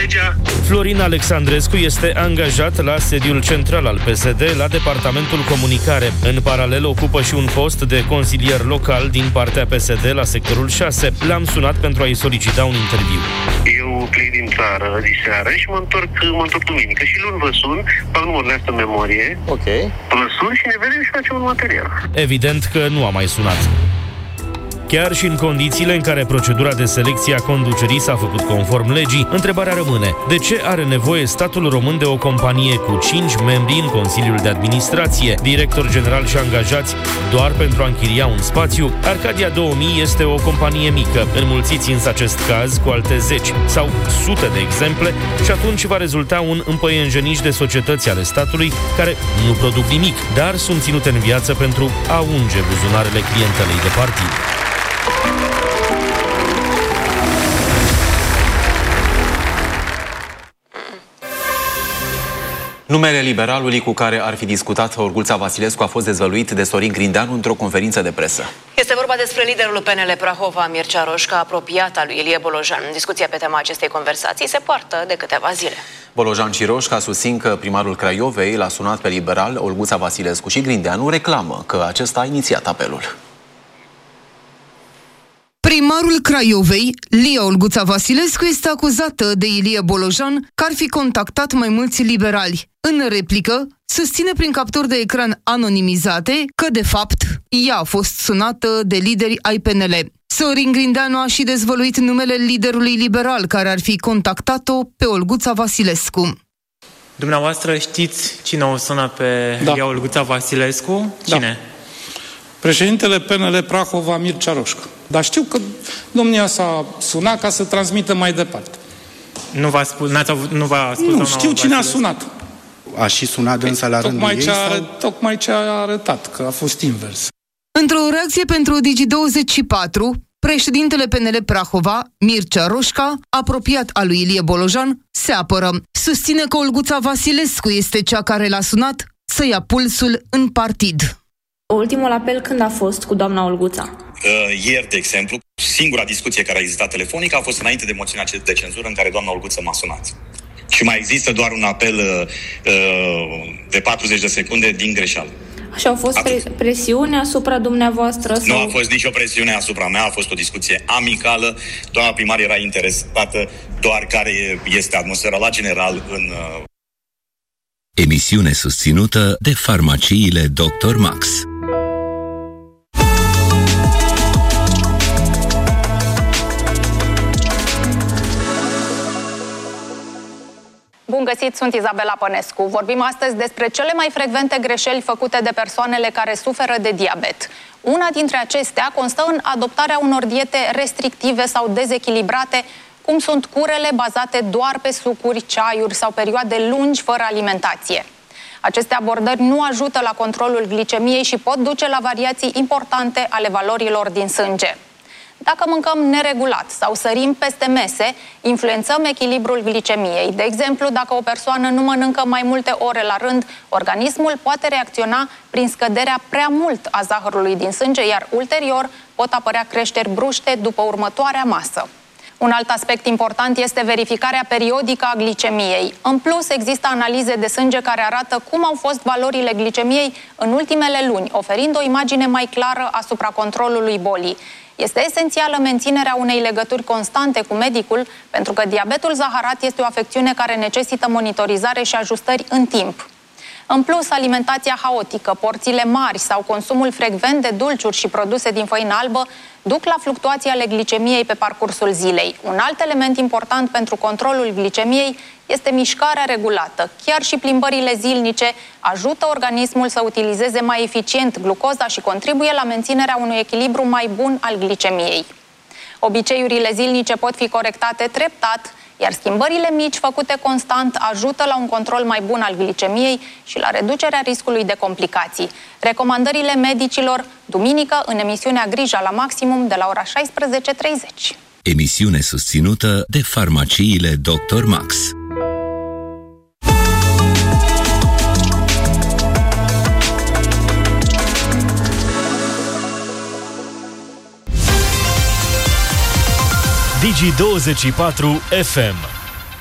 legea. Florin Alexandrescu este angajat la sediul central al PSD, la departamentul comunicare. În paralel ocupă și un post de consilier local din partea PSD la sectorul 6. L-am sunat pentru a-i solicita un interviu. Eu plec din țară diseară și mă întorc duminică și luni vă sun, fac numărul astea în memorie. Ok. Vă sun și ne vedem și facem un material. Evident că nu a mai sunat. Chiar și în condițiile în care procedura de selecție a conducerii s-a făcut conform legii, întrebarea rămâne: de ce are nevoie statul român de o companie cu 5 membri în Consiliul de Administrație, director general și angajați, doar pentru a închiria un spațiu? Arcadia 2000 este o companie mică, înmulțiți însă acest caz cu alte 10 sau sute de exemple și atunci va rezulta un împăienjeniș de societăți ale statului care nu produc nimic, dar sunt ținute în viață pentru a unge buzunarele clientelei de partid. Numele liberalului cu care ar fi discutat Olguța Vasilescu a fost dezvăluit de Sorin Grindeanu într-o conferință de presă. Este vorba despre liderul PNL Prahova, Mircea Roșca, apropiat al lui Ilie Bolojan. Discuția pe tema acestei conversații se poartă de câteva zile. Bolojan și Roșca susțin că primarul Craiovei l-a sunat pe liberal Olguța Vasilescu și Grindeanu reclamă că acesta a inițiat apelul. Primarul Craiovei, Lia Olguța Vasilescu, este acuzată de Ilie Bolojan că ar fi contactat mai mulți liberali. În replică, susține prin capturi de ecran anonimizate că, de fapt, ea a fost sunată de lideri ai PNL. Sorin Grindeanu a și dezvăluit numele liderului liberal care ar fi contactat-o pe Olguța Vasilescu. Dumneavoastră știți cine o sună pe Lia Olguța Vasilescu? Cine? Da. Președintele PNL Prahova, Mircea Roșca. Dar știu că domnia s-a sunat ca să transmită mai departe. Nu v-a spus, nu v-a spus? Nu, știu cine a sunat. A și sunat dânsa la rândul ei? Tocmai ce a arătat, că a fost invers. Într-o reacție pentru Digi24, președintele PNL Prahova, Mircea Roșca, apropiat al lui Ilie Bolojan, se apără. Susține că Olguța Vasilescu este cea care l-a sunat să ia pulsul în partid. Ultimul apel când a fost cu doamna Olguța? Ieri, de exemplu, singura discuție care a existat telefonică a fost înainte de moțiunea de cenzură în care doamna Olguță m-a sunat. Și mai există doar un apel de 40 de secunde din greșeală. Și au fost presiune asupra dumneavoastră? Nu a fost nicio presiune asupra mea, a fost o discuție amicală. Doamna primar era interesată doar care este atmosfera la general în... Emisiune susținută de farmaciile Dr. Max. Bun găsit, sunt Izabela Pănescu. Vorbim astăzi despre cele mai frecvente greșeli făcute de persoanele care suferă de diabet. Una dintre acestea constă în adoptarea unor diete restrictive sau dezechilibrate, cum sunt curele bazate doar pe sucuri, ceaiuri sau perioade lungi fără alimentație. Aceste abordări nu ajută la controlul glicemiei și pot duce la variații importante ale valorilor din sânge. Dacă mâncăm neregulat sau sărim peste mese, influențăm echilibrul glicemiei. De exemplu, dacă o persoană nu mănâncă mai multe ore la rând, organismul poate reacționa prin scăderea prea mult a zahărului din sânge, iar ulterior pot apărea creșteri bruște după următoarea masă. Un alt aspect important este verificarea periodică a glicemiei. În plus, există analize de sânge care arată cum au fost valorile glicemiei în ultimele luni, oferind o imagine mai clară asupra controlului bolii. Este esențială menținerea unei legături constante cu medicul, pentru că diabetul zaharat este o afecțiune care necesită monitorizare și ajustări în timp. În plus, alimentația haotică, porțiile mari sau consumul frecvent de dulciuri și produse din făină albă duc la fluctuații ale glicemiei pe parcursul zilei. Un alt element important pentru controlul glicemiei este mișcarea regulată. Chiar și plimbările zilnice ajută organismul să utilizeze mai eficient glucoza și contribuie la menținerea unui echilibru mai bun al glicemiei. Obiceiurile zilnice pot fi corectate treptat, iar schimbările mici făcute constant ajută la un control mai bun al glicemiei și la reducerea riscului de complicații. Recomandările medicilor, duminică, în emisiunea Grija la Maximum, de la ora 16:30. Emisiune susținută de farmaciile Dr. Max. Digi24 FM.